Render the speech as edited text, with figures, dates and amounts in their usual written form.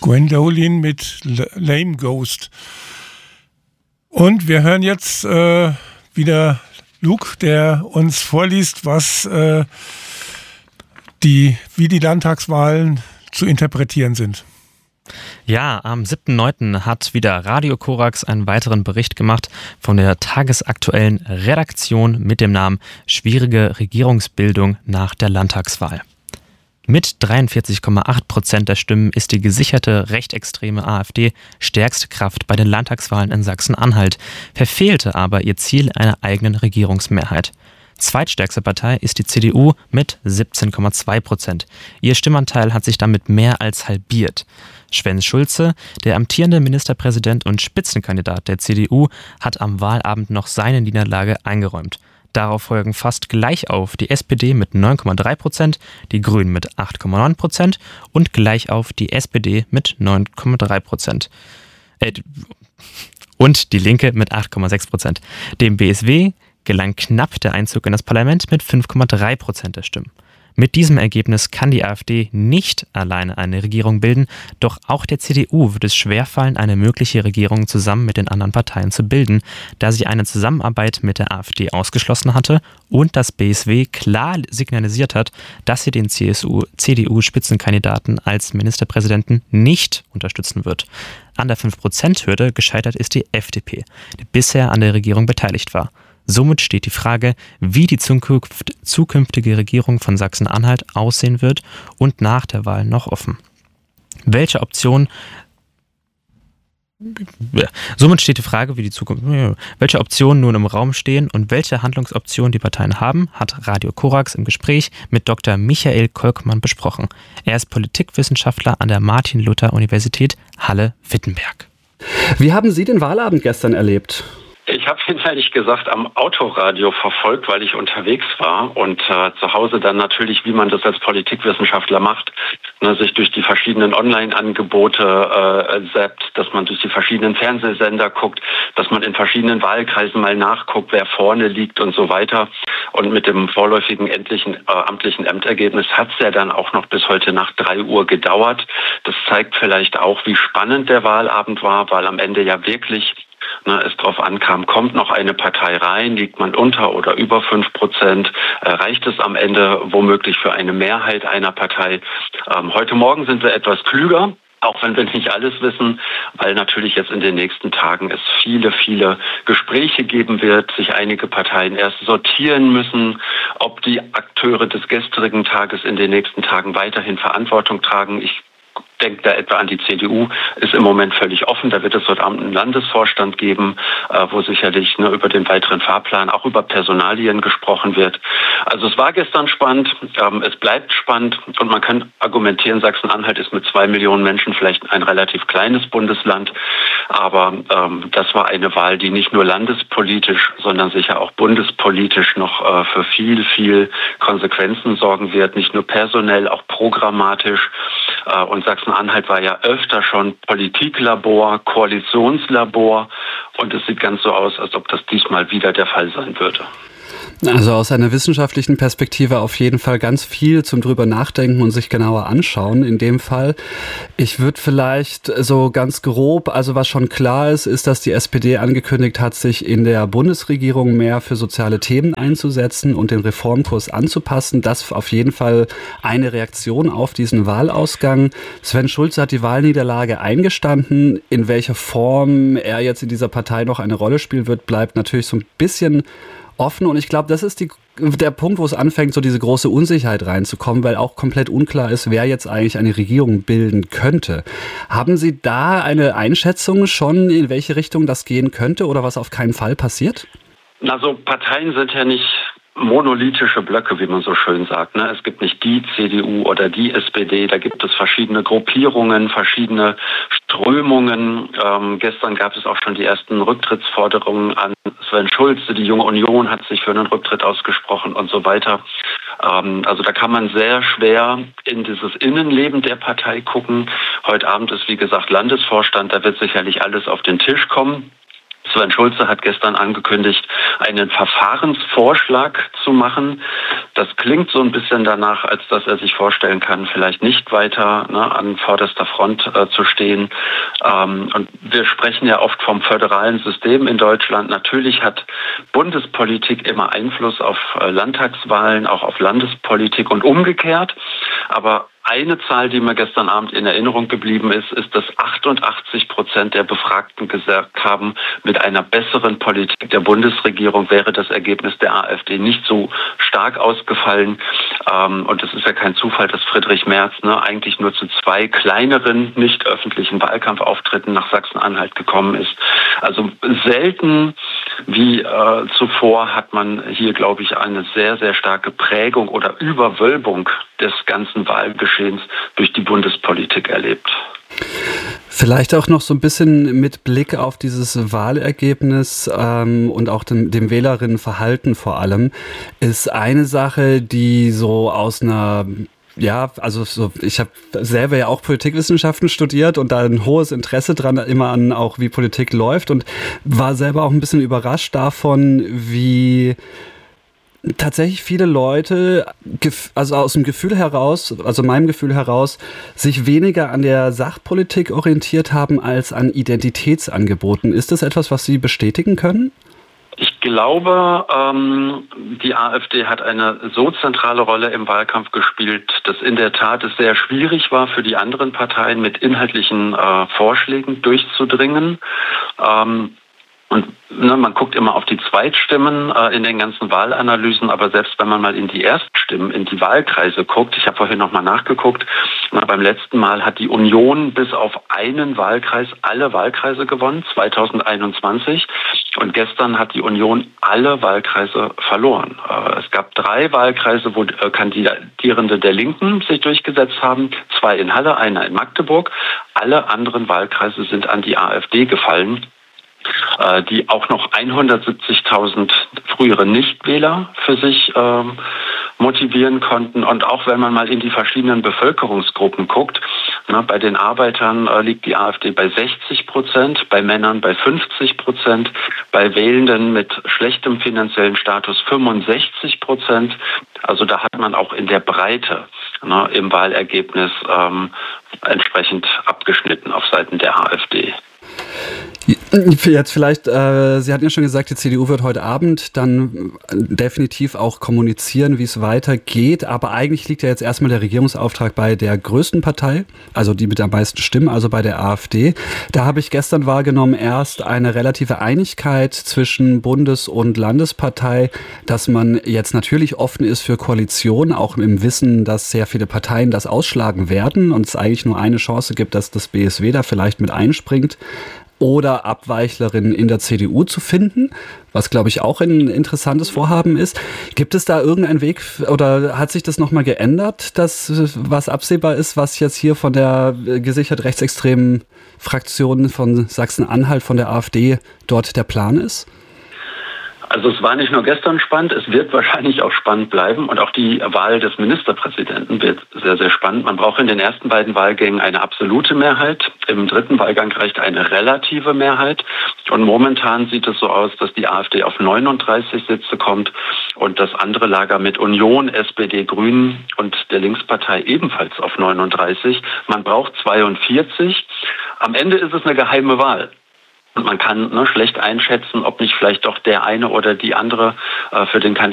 Gwendolyn mit Lame Ghost. Und wir hören jetzt wieder Luke, der uns vorliest, wie die Landtagswahlen zu interpretieren sind. Ja, am 7.9. hat wieder Radio Korax einen weiteren Bericht gemacht von der tagesaktuellen Redaktion mit dem Namen Schwierige Regierungsbildung nach der Landtagswahl. Mit 43,8% der Stimmen ist die gesicherte rechtsextreme AfD stärkste Kraft bei den Landtagswahlen in Sachsen-Anhalt, verfehlte aber ihr Ziel einer eigenen Regierungsmehrheit. Zweitstärkste Partei ist die CDU mit 17,2%. Ihr Stimmanteil hat sich damit mehr als halbiert. Sven Schulze, der amtierende Ministerpräsident und Spitzenkandidat der CDU, hat am Wahlabend noch seine Niederlage eingeräumt. Darauf folgen fast gleich auf die SPD mit 9,3%, die Grünen mit 8,9% und gleich auf die SPD mit 9,3%. Und die Linke mit 8,6%. Dem BSW gelang knapp der Einzug in das Parlament mit 5,3% der Stimmen. Mit diesem Ergebnis kann die AfD nicht alleine eine Regierung bilden, doch auch der CDU wird es schwerfallen, eine mögliche Regierung zusammen mit den anderen Parteien zu bilden, da sie eine Zusammenarbeit mit der AfD ausgeschlossen hatte und das BSW klar signalisiert hat, dass sie den CDU-Spitzenkandidaten als Ministerpräsidenten nicht unterstützen wird. An der 5%-Hürde gescheitert ist die FDP, die bisher an der Regierung beteiligt war. Somit steht die Frage, wie die zukünftige Regierung von Sachsen-Anhalt aussehen wird und nach der Wahl noch offen. Welche Optionen nun im Raum stehen und welche Handlungsoptionen die Parteien haben, hat Radio Korax im Gespräch mit Dr. Michael Kolkmann besprochen. Er ist Politikwissenschaftler an der Martin-Luther-Universität Halle-Wittenberg. Wie haben Sie den Wahlabend gestern erlebt? Ich habe ihn ehrlich gesagt am Autoradio verfolgt, weil ich unterwegs war und zu Hause dann natürlich, wie man das als Politikwissenschaftler macht, sich durch die verschiedenen Online-Angebote zappt, dass man durch die verschiedenen Fernsehsender guckt, dass man in verschiedenen Wahlkreisen mal nachguckt, wer vorne liegt und so weiter. Und mit dem vorläufigen amtlichen Ämtergebnis hat es ja dann auch noch bis heute Nacht 3 Uhr gedauert. Das zeigt vielleicht auch, wie spannend der Wahlabend war, weil am Ende ja wirklich es darauf ankam, kommt noch eine Partei rein, liegt man unter oder über 5%, reicht es am Ende womöglich für eine Mehrheit einer Partei. Heute Morgen sind wir etwas klüger, auch wenn wir nicht alles wissen, weil natürlich jetzt in den nächsten Tagen es viele, viele Gespräche geben wird, sich einige Parteien erst sortieren müssen, ob die Akteure des gestrigen Tages in den nächsten Tagen weiterhin Verantwortung tragen. Ich denke da etwa an die CDU, ist im Moment völlig offen. Da wird es heute Abend einen Landesvorstand geben, wo sicherlich über den weiteren Fahrplan, auch über Personalien gesprochen wird. Also es war gestern spannend, es bleibt spannend und man kann argumentieren, Sachsen-Anhalt ist mit 2 Millionen Menschen vielleicht ein relativ kleines Bundesland, aber das war eine Wahl, die nicht nur landespolitisch, sondern sicher auch bundespolitisch noch für viel, viel Konsequenzen sorgen wird, nicht nur personell, auch programmatisch. Und Sachsen-Anhalt war ja öfter schon Politiklabor, Koalitionslabor und es sieht ganz so aus, als ob das diesmal wieder der Fall sein würde. Also aus einer wissenschaftlichen Perspektive auf jeden Fall ganz viel zum drüber nachdenken und sich genauer anschauen in dem Fall. Ich würde vielleicht so ganz grob, also was schon klar ist, ist, dass die SPD angekündigt hat, sich in der Bundesregierung mehr für soziale Themen einzusetzen und den Reformkurs anzupassen. Das auf jeden Fall eine Reaktion auf diesen Wahlausgang. Sven Schulze hat die Wahlniederlage eingestanden. In welcher Form er jetzt in dieser Partei noch eine Rolle spielen wird, bleibt natürlich so ein bisschen offen und ich glaube, das ist der Punkt, wo es anfängt, so diese große Unsicherheit reinzukommen, weil auch komplett unklar ist, wer jetzt eigentlich eine Regierung bilden könnte. Haben Sie da eine Einschätzung schon, in welche Richtung das gehen könnte oder was auf keinen Fall passiert? Also Parteien sind ja nicht monolithische Blöcke, wie man so schön sagt. Es gibt nicht die CDU oder die SPD, da gibt es verschiedene Gruppierungen, verschiedene Strömungen. Gestern gab es auch schon die ersten Rücktrittsforderungen an Sven Schulze. Die Junge Union hat sich für einen Rücktritt ausgesprochen und so weiter. Also da kann man sehr schwer in dieses Innenleben der Partei gucken. Heute Abend ist, wie gesagt, Landesvorstand, da wird sicherlich alles auf den Tisch kommen. Sven Schulze hat gestern angekündigt, einen Verfahrensvorschlag zu machen. Das klingt so ein bisschen danach, als dass er sich vorstellen kann, vielleicht nicht weiter an vorderster Front zu stehen. Und wir sprechen ja oft vom föderalen System in Deutschland. Natürlich hat Bundespolitik immer Einfluss auf Landtagswahlen, auch auf Landespolitik und umgekehrt. Aber eine Zahl, die mir gestern Abend in Erinnerung geblieben ist, dass 88% der Befragten gesagt haben, mit einer besseren Politik der Bundesregierung wäre das Ergebnis der AfD nicht so stark ausgefallen. Und es ist ja kein Zufall, dass Friedrich Merz eigentlich nur zu 2 kleineren, nicht öffentlichen Wahlkampfauftritten nach Sachsen-Anhalt gekommen ist. Also selten wie zuvor hat man hier, glaube ich, eine sehr, sehr starke Prägung oder Überwölbung des ganzen Wahlgeschehens durch die Bundespolitik erlebt. Vielleicht auch noch so ein bisschen mit Blick auf dieses Wahlergebnis und auch dem Wählerinnenverhalten vor allem, ist eine Sache, die so aus einer ich habe selber ja auch Politikwissenschaften studiert und da ein hohes Interesse dran immer an auch wie Politik läuft und war selber auch ein bisschen überrascht davon, wie tatsächlich viele Leute, also aus dem Gefühl heraus, also meinem Gefühl heraus, sich weniger an der Sachpolitik orientiert haben als an Identitätsangeboten. Ist das etwas, was Sie bestätigen können? Ich glaube, die AfD hat eine so zentrale Rolle im Wahlkampf gespielt, dass in der Tat es sehr schwierig war für die anderen Parteien mit inhaltlichen Vorschlägen durchzudringen. Und man guckt immer auf die Zweitstimmen in den ganzen Wahlanalysen, aber selbst wenn man mal in die Erststimmen, in die Wahlkreise guckt, ich habe vorhin nochmal nachgeguckt, beim letzten Mal hat die Union bis auf einen Wahlkreis alle Wahlkreise gewonnen, 2021. Und gestern hat die Union alle Wahlkreise verloren. Es gab 3 Wahlkreise, wo Kandidierende der Linken sich durchgesetzt haben, 2 in Halle, einer in Magdeburg. Alle anderen Wahlkreise sind an die AfD gefallen, die auch noch 170.000 frühere Nichtwähler für sich motivieren konnten. Und auch wenn man mal in die verschiedenen Bevölkerungsgruppen guckt, bei den Arbeitern liegt die AfD bei 60%, bei Männern bei 50%, bei Wählenden mit schlechtem finanziellen Status 65%. Also da hat man auch in der Breite im Wahlergebnis entsprechend abgeschnitten auf Seiten der AfD. Jetzt vielleicht, Sie hatten ja schon gesagt, die CDU wird heute Abend dann definitiv auch kommunizieren, wie es weitergeht. Aber eigentlich liegt ja jetzt erstmal der Regierungsauftrag bei der größten Partei, also die mit am meisten Stimmen, also bei der AfD. Da habe ich gestern wahrgenommen, erst eine relative Einigkeit zwischen Bundes- und Landespartei, dass man jetzt natürlich offen ist für Koalitionen, auch im Wissen, dass sehr viele Parteien das ausschlagen werden und es eigentlich nur eine Chance gibt, dass das BSW da vielleicht mit einspringt. Oder Abweichlerinnen in der CDU zu finden, was, glaube ich, auch ein interessantes Vorhaben ist. Gibt es da irgendeinen Weg oder hat sich das nochmal geändert, was absehbar ist, was jetzt hier von der gesichert rechtsextremen Fraktion von Sachsen-Anhalt, von der AfD, dort der Plan ist? Also es war nicht nur gestern spannend, es wird wahrscheinlich auch spannend bleiben und auch die Wahl des Ministerpräsidenten wird sehr, sehr spannend. Man braucht in den ersten beiden Wahlgängen eine absolute Mehrheit. Im dritten Wahlgang reicht eine relative Mehrheit. Und momentan sieht es so aus, dass die AfD auf 39 Sitze kommt und das andere Lager mit Union, SPD, Grünen und der Linkspartei ebenfalls auf 39. Man braucht 42. Am Ende ist es eine geheime Wahl. Und man kann schlecht einschätzen, ob nicht vielleicht doch der eine oder die andere für den Kandidaten